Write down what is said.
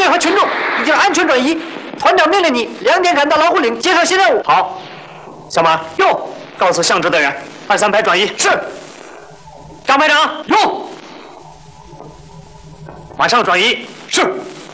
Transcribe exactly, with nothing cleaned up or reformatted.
面和群众已经安全转移。团长命令你两点赶到老虎岭接受新任务。 好，小马哟，告诉向支的人，二三排转移。是。张排长哟，马上转移。是。